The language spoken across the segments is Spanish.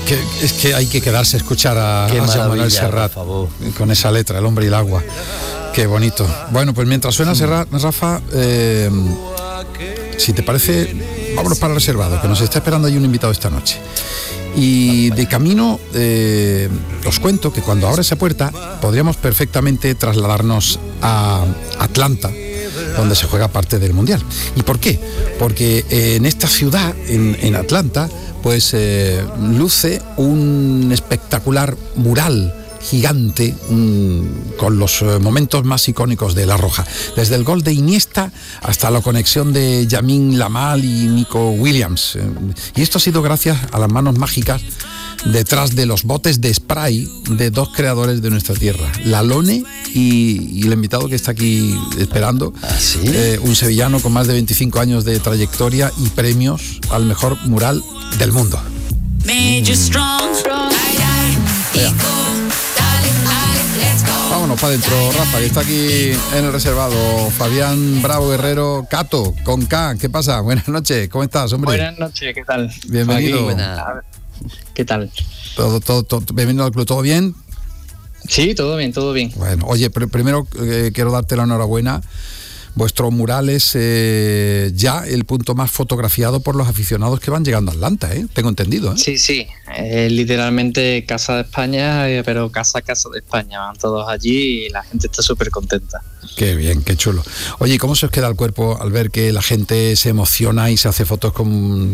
Es que hay que quedarse a escuchar a Joan Manuel Serrat con esa letra, El hombre y el agua. Qué bonito. Bueno, pues mientras suena Serrat, Rafa, si te parece, vámonos para el reservado, que nos está esperando ahí un invitado esta noche. Y de camino os cuento que cuando abra esa puerta podríamos perfectamente trasladarnos a Atlanta, donde se juega parte del Mundial. ¿Y por qué? Porque en esta ciudad, en Atlanta, pues luce un espectacular mural gigante con los momentos más icónicos de La Roja, desde el gol de Iniesta hasta la conexión de Lamine Yamal y Nico Williams, y esto ha sido gracias a las manos mágicas detrás de los botes de spray de dos creadores de nuestra tierra, Lalone y el invitado que está aquí esperando. ¿Sí? Un sevillano con más de 25 años de trayectoria y premios al mejor mural del mundo. Vámonos para adentro, Rafa, que está aquí en el reservado. Fabián Bravo Herrero, Cato, con K. ¿Qué pasa? Buenas noches, ¿cómo estás, hombre? Buenas noches, ¿qué tal? Bienvenido. ¿Qué tal? Todo, bienvenido al club, ¿todo bien? Sí, todo bien, todo bien. Bueno, oye, primero quiero darte la enhorabuena. Vuestro mural es ya el punto más fotografiado por los aficionados que van llegando a Atlanta, tengo entendido. Sí, literalmente Casa de España, pero casa de España, van todos allí y la gente está súper contenta. Qué bien, qué chulo. Oye, ¿cómo se os queda el cuerpo al ver que la gente se emociona y se hace fotos con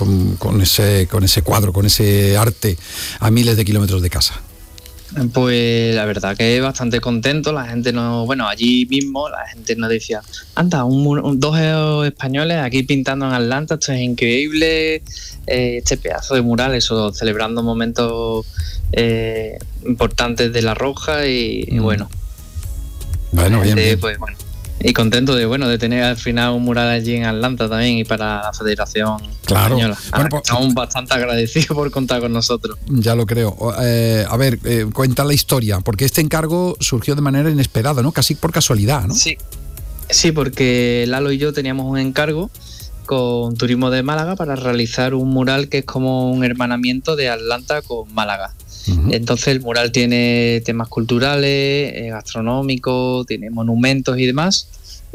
ese cuadro, con ese arte a miles de kilómetros de casa? Pues la verdad que bastante contento. La gente allí mismo la gente nos decía, anda, dos españoles aquí pintando en Atlanta, esto es increíble, este pedazo de mural, eso, celebrando momentos importantes de La Roja y bueno. Bueno, gente, bien. Pues bueno. Y contento de tener al final un mural allí en Atlanta también y para la Federación Española. Bueno, pues, estamos bastante agradecidos por contar con nosotros. Ya lo creo. Cuenta la historia, porque este encargo surgió de manera inesperada, ¿no? Casi por casualidad, ¿no? Sí, porque Lalo y yo teníamos un encargo con Turismo de Málaga para realizar un mural que es como un hermanamiento de Atlanta con Málaga. Uh-huh. Entonces el mural tiene temas culturales, gastronómicos, tiene monumentos y demás.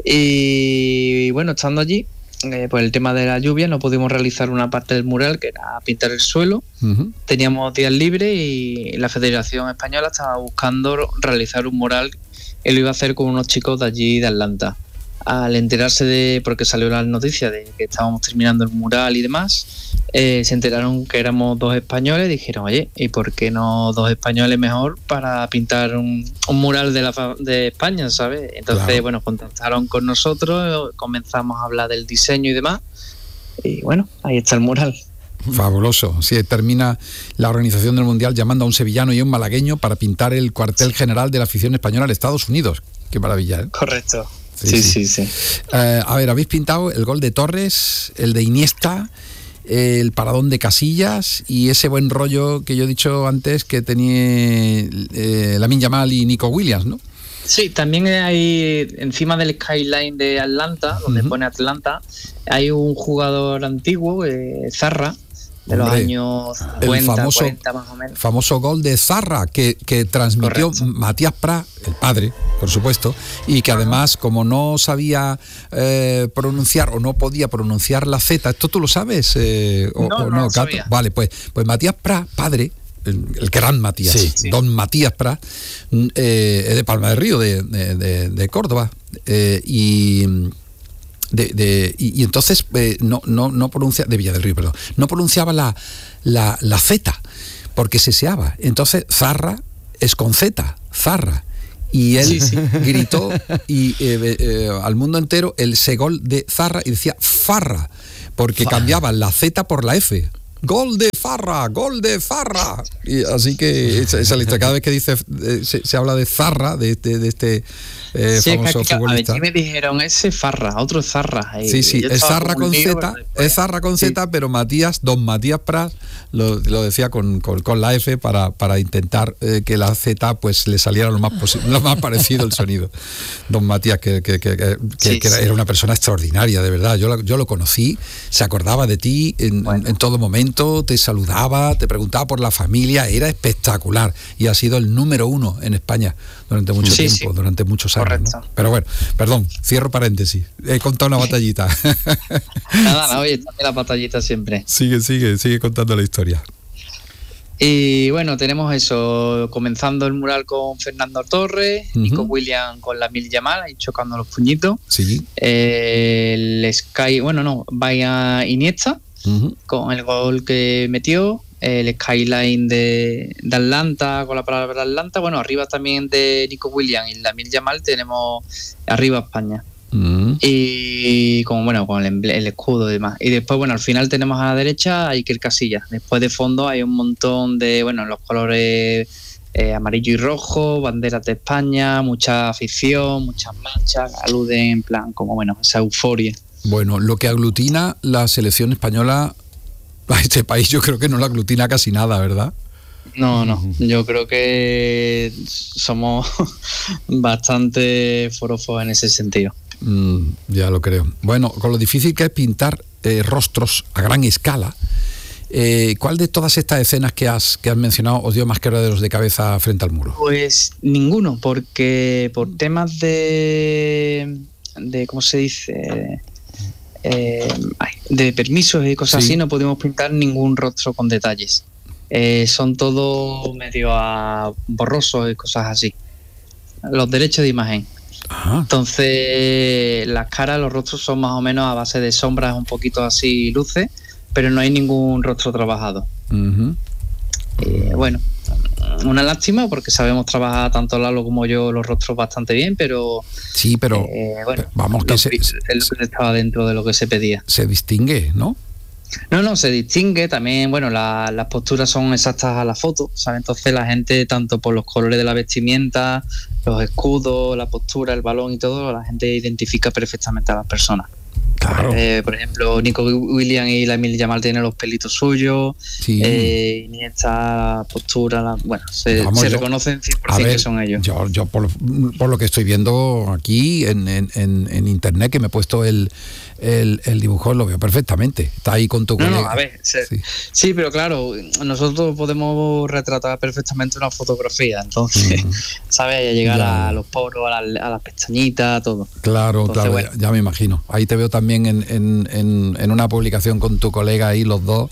Y bueno, estando allí, por el tema de la lluvia no pudimos realizar una parte del mural, que era pintar el suelo. Uh-huh. Teníamos días libres y la Federación Española estaba buscando realizar un mural y lo iba a hacer con unos chicos de allí de Atlanta. Al enterarse porque salió la noticia de que estábamos terminando el mural y demás, se enteraron que éramos dos españoles, dijeron, oye, ¿y por qué no dos españoles mejor para pintar un mural de España, ¿sabes? Entonces, claro. Bueno, contactaron con nosotros, comenzamos a hablar del diseño y demás, y bueno, ahí está el mural. Fabuloso. Sí, termina la organización del Mundial llamando a un sevillano y a un malagueño para pintar el cuartel general de la afición española en Estados Unidos. Qué maravilla, ¿eh? Correcto. Sí. Habéis pintado el gol de Torres, el de Iniesta, el paradón de Casillas y ese buen rollo que yo he dicho antes que tenía Lamine Yamal y Nico Williams, ¿no? Sí, también hay encima del skyline de Atlanta, donde pone Atlanta, hay un jugador antiguo, Zarra, de los años 50, 40 más o menos. Famoso gol de Zarra que transmitió Correcto. Matías Prat, el padre, por supuesto, y que además, como no sabía pronunciar o no podía pronunciar la Z, ¿esto tú lo sabes? No sabía. Vale, pues Matías Prat, padre, el gran Matías, sí. Don Matías Prat, es de Palma del Río, de Córdoba, y entonces no pronuncia, de Villa del Río, perdón, no pronunciaba la Z porque seseaba. Entonces Zarra es con Z, Zarra. Y él gritó al mundo entero el gol de Zarra y decía Farra, porque cambiaban la Z por la F. ¡Gol de Farra! ¡Gol de Farra! Y así que esa es la historia. Cada vez que dice se habla de Zarra, de este famoso futbolista. A ver, me dijeron ese Farra, otro es Zarra. Sí, es Zarra con Z, es Zarra con Z, pero Don Matías Prat lo decía con la F para intentar que la Z pues le saliera lo más parecido el sonido. Don Matías, que era una persona extraordinaria, de verdad. Yo lo conocí, se acordaba de ti en todo momento, te saludaba, te preguntaba por la familia, era espectacular y ha sido el número 1 en España durante mucho tiempo, durante muchos años, ¿no? Pero bueno, perdón, cierro paréntesis. He contado una batallita. Nada, oye, también la batallita siempre. Sigue contando la historia. Y bueno, tenemos eso, comenzando el mural con Fernando Torres, Nico Williams con Lamine Yamal, ahí chocando los puñitos. Sí. Vaya Iniesta, con el gol que metió. El skyline de Atlanta, con la palabra Atlanta. Bueno, arriba también de Nico Williams y Lamine Yamal tenemos arriba España. Y con el escudo y demás. Y después, al final tenemos a la derecha a Iker Casillas. Después de fondo hay un montón de, los colores amarillo y rojo, banderas de España, mucha afición, muchas manchas, aluden en plan como, esa euforia. Bueno, lo que aglutina la selección española a este país, yo creo que no lo aglutina casi nada, ¿verdad? No, yo creo que somos bastante forofos en ese sentido. Ya lo creo. Bueno, con lo difícil que es pintar rostros a gran escala, ¿cuál de todas estas escenas que has mencionado os dio más quebraderos de cabeza frente al muro? Pues ninguno, porque por temas de ¿cómo se dice? De permisos y cosas así, no pudimos pintar ningún rostro con detalles. Son todos medio borrosos y cosas así. Los derechos de imagen. Ajá. Entonces, las caras, los rostros son más o menos a base de sombras, un poquito así, luces, pero no hay ningún rostro trabajado. Una lástima porque sabemos trabajar tanto Lalo como yo los rostros bastante bien, pero vamos, que es lo que estaba dentro de lo que se pedía. Se distingue, ¿no? No, se distingue también, las posturas son exactas a la foto, ¿sabes? Entonces la gente, tanto por los colores de la vestimenta, los escudos, la postura, el balón y todo, la gente identifica perfectamente a las personas. Claro. Por ejemplo, Nico Williams y Lamine Yamal tienen los pelitos suyos, ni esta postura, se reconocen 100% que son ellos. Yo por lo que estoy viendo aquí en internet, que me he puesto el dibujo, lo veo perfectamente. Está ahí con tu colega. Sí, pero claro, nosotros podemos retratar perfectamente una fotografía, entonces, ¿sabes? Llegar a los poros, a las pestañitas, todo. Claro, entonces, ya me imagino. Ahí te veo también en una publicación con tu colega ahí, los dos.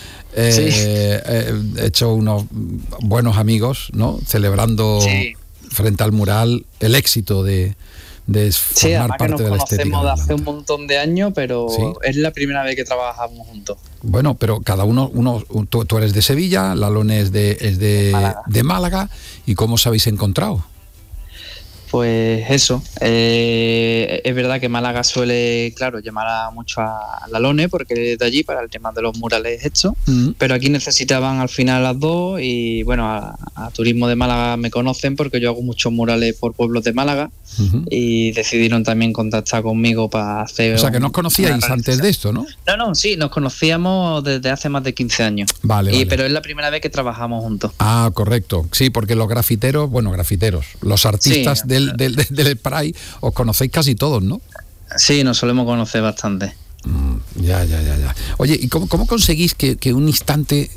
Hecho unos buenos amigos, ¿no? Celebrando frente al mural el éxito de formar parte de la estética. Nos conocemos de hace un montón de años, pero es la primera vez que trabajamos juntos. Bueno, pero cada uno tú eres de Sevilla, Lalón es de Málaga. ¿Y cómo os habéis encontrado? Pues eso, es verdad que Málaga suele, llamar mucho a Lalone porque es de allí para el tema de los murales hechos, pero aquí necesitaban al final las dos y a Turismo de Málaga me conocen porque yo hago muchos murales por pueblos de Málaga y decidieron también contactar conmigo para hacer... O sea, que no os conocíais antes de esto, ¿no? No, sí, nos conocíamos desde hace más de 15 años. Vale. Pero es la primera vez que trabajamos juntos. Ah, correcto. Sí, porque los grafiteros, los artistas del spray, os conocéis casi todos, ¿no? Sí, nos solemos conocer bastante. Ya. Oye, ¿y cómo conseguís que un instante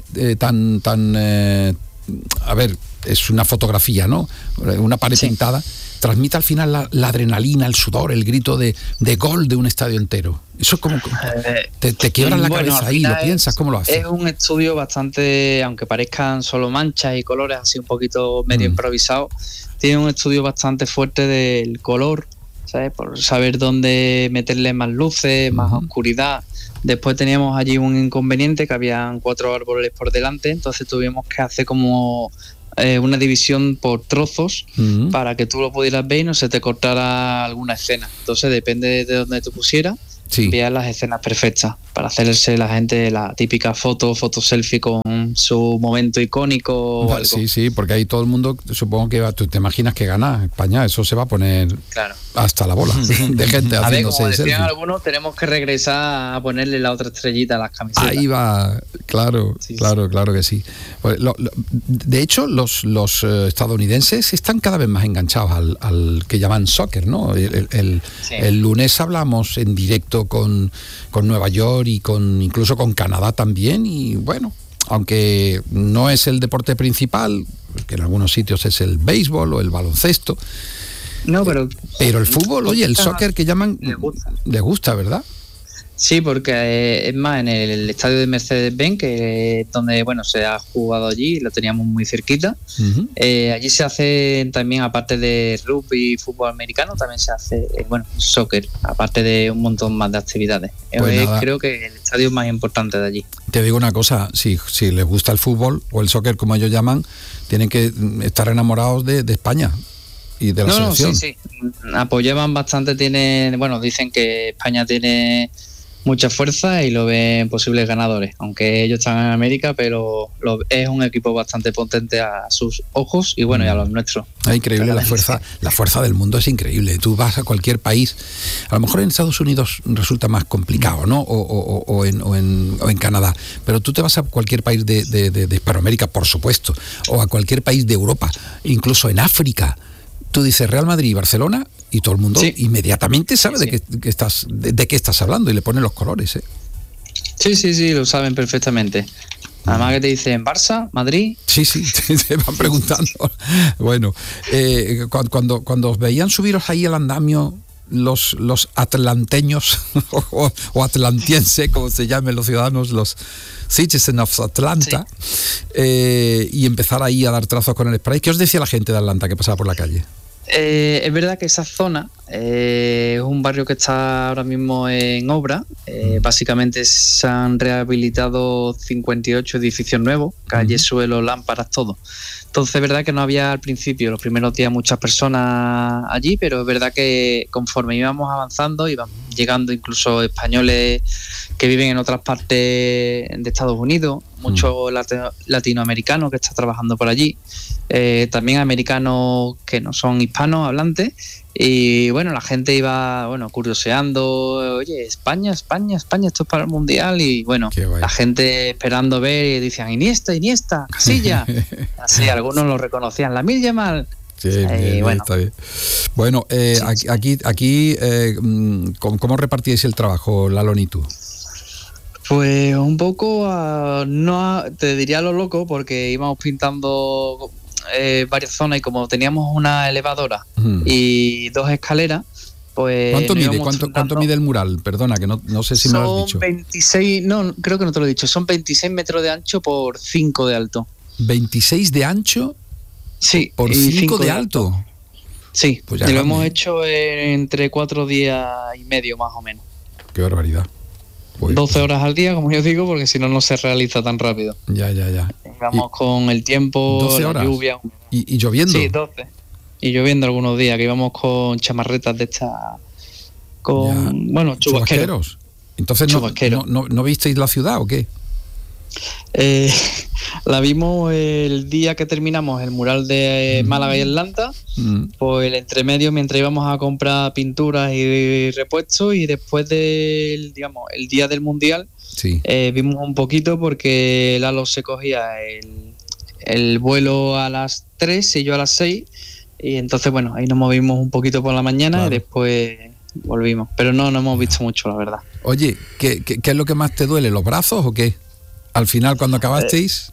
es una fotografía, ¿no? Una pared pintada, transmite al final la adrenalina, el sudor, el grito de gol de un estadio entero? Eso es como... te quiebras la cabeza ahí, lo piensas, ¿cómo lo haces? Es un estudio bastante, aunque parezcan solo manchas y colores así un poquito medio improvisado, tiene un estudio bastante fuerte del color, ¿sabes? Por saber dónde meterle más luces, más oscuridad. Después teníamos allí un inconveniente, que habían 4 árboles por delante, entonces tuvimos que hacer como una división por trozos para que tú lo pudieras ver y no se te cortara alguna escena. Entonces depende de dónde tú pusieras, veas las escenas perfectas para hacerse la gente la típica foto selfie con su momento icónico o algo. Sí, porque ahí todo el mundo, supongo que tú te imaginas que gana España, eso se va a poner... Claro. hasta la bola de gente a ver, como haciéndose decían selfie. algunos, tenemos que regresar a ponerle la otra estrellita a las camisetas. Ahí va, claro, Sí, claro, claro que sí. Pues de hecho, los estadounidenses están cada vez más enganchados al que llaman soccer, ¿no? El lunes hablamos en directo con Nueva York y incluso con Canadá también, y bueno, aunque no es el deporte principal, que en algunos sitios es el béisbol o el baloncesto. No, pero el fútbol, oye, el soccer que llaman, le gusta, ¿verdad? Sí, porque es más, en el estadio de Mercedes-Benz, que es donde se ha jugado allí, lo teníamos muy cerquita. Uh-huh. Allí se hace también, aparte de rugby y fútbol americano, también se hace soccer, aparte de un montón más de actividades. Pues creo que el estadio más importante de allí. Te digo una cosa, si les gusta el fútbol o el soccer, como ellos llaman, tienen que estar enamorados de España y de la selección. Sí. Apoyaban bastante, dicen que España tiene mucha fuerza y lo ven posibles ganadores, aunque ellos están en América, pero es un equipo bastante potente a sus ojos y y a los nuestros. Es increíble la fuerza del mundo, es increíble. Tú vas a cualquier país, a lo mejor en Estados Unidos resulta más complicado, ¿no? O en Canadá, pero tú te vas a cualquier país de Hispanoamérica, por supuesto, o a cualquier país de Europa, incluso en África. Tú dices Real Madrid y Barcelona y todo el mundo inmediatamente sabe de qué estás hablando y le ponen los colores, ¿eh? Sí, lo saben perfectamente. Además que te dicen Barça, Madrid. Sí, te van preguntando. Bueno, cuando os veían subiros ahí al andamio los atlanteños o atlantiense, como se llamen los ciudadanos, los citizens of Atlanta, y empezar ahí a dar trazos con el spray, ¿qué os decía la gente de Atlanta que pasaba por la calle? Es verdad que esa zona es un barrio que está ahora mismo en obra. Básicamente se han rehabilitado 58 edificios nuevos, calles, suelo, lámparas, todo. Entonces es verdad que no había al principio, los primeros días, muchas personas allí, pero es verdad que conforme íbamos avanzando, iban llegando incluso españoles que viven en otras partes de Estados Unidos, muchos latinoamericanos que están trabajando por allí, también americanos que no son hispanos hablantes, y la gente iba curioseando, oye, España, esto es para el Mundial, y la gente esperando ver, y decían Iniesta, Casilla, así algunos lo reconocían, Lamine Yamal. Sí, está bien. Bueno, aquí ¿cómo repartíais el trabajo, Lalón y tú? Pues un poco, te diría lo loco, porque íbamos pintando varias zonas, y como teníamos una elevadora y dos escaleras, pues... ¿Cuánto mide el mural? Perdona, que no sé si me lo has dicho. Son 26, no, creo que no te lo he dicho, son 26 metros de ancho por 5 de alto. ¿26 de ancho? Sí. ¿Por 5 de alto? Sí, pues y lo hemos hecho entre 4 días y medio más o menos. Qué barbaridad. 12 horas al día, como yo digo, porque si no se realiza tan rápido. Ya. Vamos con el tiempo, 12 horas. La lluvia. ¿Y lloviendo? Sí, 12. Y lloviendo algunos días, que íbamos con chamarretas de estas, chubasqueros. Entonces, ¿no visteis la ciudad o qué? La vimos el día que terminamos el mural de Málaga y Atlanta, pues el entremedio, mientras íbamos a comprar pinturas y repuestos, y después el día del Mundial, vimos un poquito, porque Lalo se cogía el vuelo a las 3 y yo a las 6, y entonces ahí nos movimos un poquito por la mañana, claro. Y después volvimos, pero no hemos visto mucho, la verdad. Oye, ¿qué es lo que más te duele, los brazos o qué? Al final, cuando acabasteis...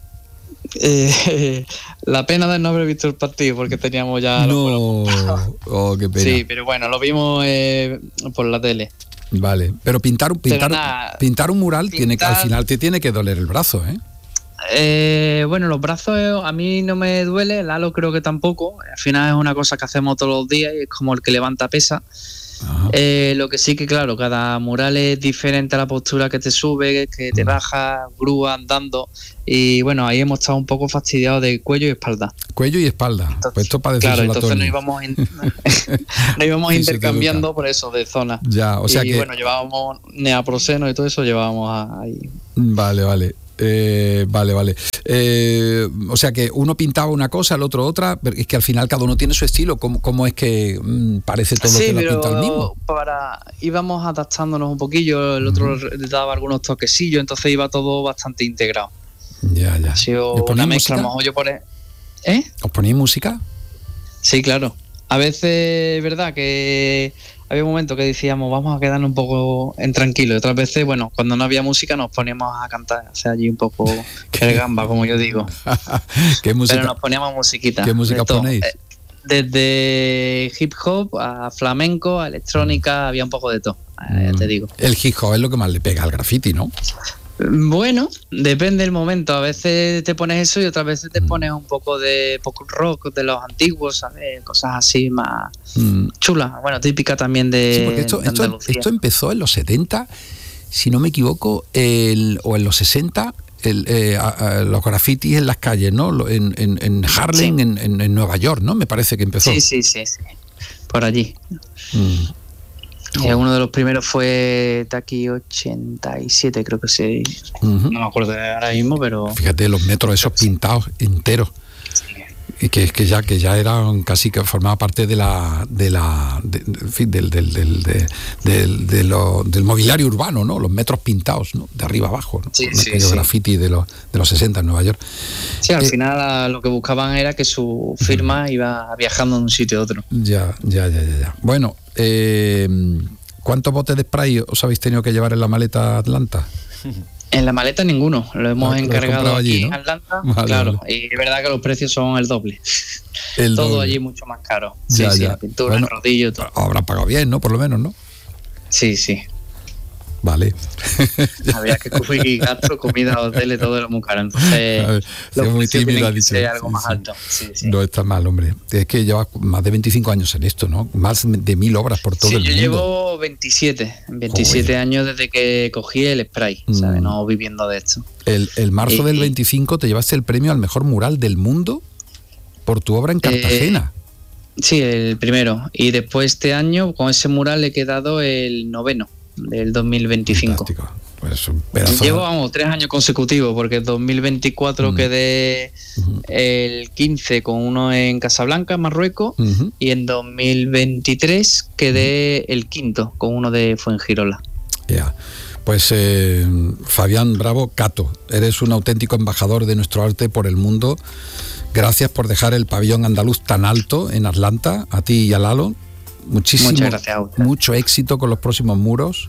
la pena de no haber visto el partido, porque teníamos ya... qué pena. Sí, pero lo vimos por la tele. Vale, pero pintar un mural al final te tiene que doler el brazo, ¿eh? Los brazos a mí no me duele, Lalo creo que tampoco. Al final es una cosa que hacemos todos los días y es como el que levanta pesa. Lo que sí que, claro, cada mural es diferente a la postura que te sube, que te baja, grúa, andando. Y ahí hemos estado un poco fastidiados de cuello y espalda. Entonces, pues esto para decirlo, claro, entonces nos íbamos intercambiando por eso, de zona. Ya, o sea llevábamos neaproseno y todo eso, llevábamos ahí. Vale. Vale. O sea que uno pintaba una cosa, el otro otra, pero es que al final cada uno tiene su estilo. ¿Cómo es que parece todo que lo pinta el mismo? Íbamos adaptándonos un poquillo, el otro le daba algunos toquecillos, entonces iba todo bastante integrado. Ya. Ha sido una mezcla, a lo mejor yo por... ¿Os ponéis música? Sí, claro. A veces es verdad que había momentos que decíamos vamos a quedarnos un poco en tranquilo, y otras veces, bueno, cuando no había música nos poníamos a cantar, o sea, allí un poco el gamba, como yo digo. ¿Qué música? Pero nos poníamos musiquita. ¿Qué música ponéis? Desde hip hop a flamenco, a electrónica, había un poco de todo, ya te digo. El hip hop es lo que más le pega al graffiti, ¿no? Bueno, depende del momento. A veces te pones eso y otras veces te pones un poco de pop rock de los antiguos, ¿sabes? Cosas así más chulas. Bueno, típica también de Andalucía. Esto empezó en los 70, si no me equivoco, o en los 60, los grafitis en las calles, ¿no? En Harlem, sí. en Nueva York, ¿no? Me parece que empezó. Sí. Por allí. Uno de los primeros fue Taki 87, creo que sí. No me acuerdo ahora mismo, pero... Fíjate, los metros esos pintados enteros. Sí. Y que ya eran casi que formaba parte del mobiliario urbano, ¿no? Los metros pintados, ¿no? De arriba abajo, ¿no? Sí. Graffiti de los 60 en Nueva York. Sí, al final lo que buscaban era que su firma iba viajando de un sitio a otro. Ya. Bueno, ¿cuántos botes de spray os habéis tenido que llevar en la maleta Atlanta? En la maleta ninguno, lo hemos encargado allí, ¿no? En Atlanta, vale, claro, vale. Y es verdad que los precios son el doble. Todo doble. allí mucho más caro. Ya. La pintura, el rodillo, todo. Habrán pagado bien, ¿no? Por lo menos, ¿no? Sí. Vale. Había que cubrir gastos, comida, hoteles, todo era muy caro. Entonces, los muy tímido, ha dicho. Algo más alto. Sí. No está mal, hombre. Es que llevas más de 25 años en esto, ¿no? Más de 1000 obras por todo el mundo. Yo llevo 27 años desde que cogí el spray, ¿sabes? No viviendo de esto. El marzo del 25 te llevaste el premio al mejor mural del mundo por tu obra en Cartagena. Sí, el primero. Y después este año, con ese mural, he quedado el 9º. Del 2025. Fantástico. Pues un pedazo. Llevo 3 años consecutivos, porque en 2024 quedé el 15 con uno en Casablanca, en Marruecos, y en 2023 quedé el 5 con uno de Fuengirola. Ya. Pues Fabián Bravo Cato, eres un auténtico embajador de nuestro arte por el mundo. Gracias por dejar el pabellón andaluz tan alto en Atlanta, a ti y a Lalo. Muchas gracias a usted. Mucho éxito con los próximos muros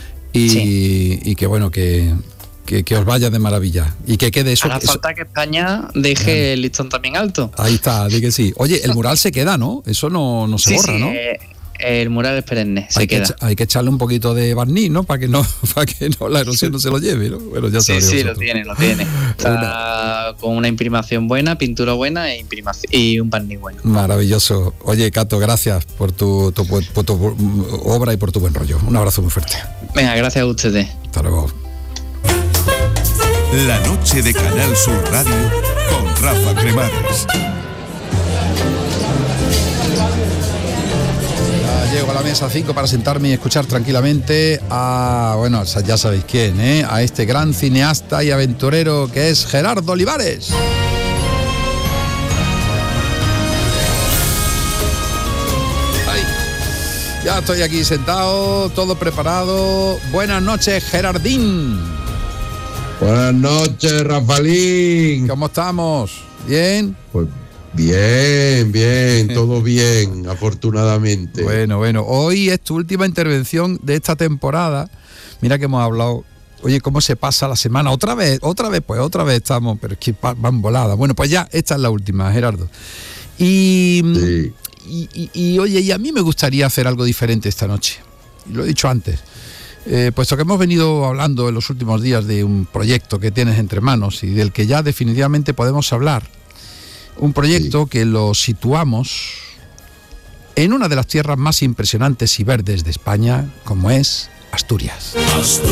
y que bueno, que os vaya de maravilla y que quede eso. Hará falta que España deje el listón también alto. Ahí está, di que sí. Oye, el mural se queda, ¿no? Eso no se borra, ¿no? El mural es perenne, hay que echarle un poquito de barniz, ¿no? Para que no la erosión no se lo lleve, ¿no? Bueno, ya sí, lo tiene. Está con una imprimación buena, pintura buena y un barniz bueno. Maravilloso. Oye, Cato, gracias por tu obra y por tu buen rollo. Un abrazo muy fuerte. Venga, gracias a ustedes. Hasta luego. La noche de Canal Sur Radio con Rafa Cremades. Llego a la mesa 5 para sentarme y escuchar tranquilamente a, bueno, ya sabéis quién, a este gran cineasta y aventurero que es Gerardo Olivares. Ya estoy aquí sentado, todo preparado. Buenas noches, Gerardín. Buenas noches, Rafalín. ¿Cómo estamos? ¿Bien? Pues bien, todo bien, afortunadamente. Bueno, hoy es tu última intervención de esta temporada. Mira que hemos hablado, oye, cómo se pasa la semana. Otra vez estamos, pero es que van voladas. Bueno, pues ya, esta es la última, Gerardo. Sí. Y oye, y a mí me gustaría hacer algo diferente esta noche. Lo he dicho antes. Puesto que hemos venido hablando en los últimos días de un proyecto que tienes entre manos y del que ya definitivamente podemos hablar. Un proyecto que lo situamos en una de las tierras más impresionantes y verdes de España, como es Asturias.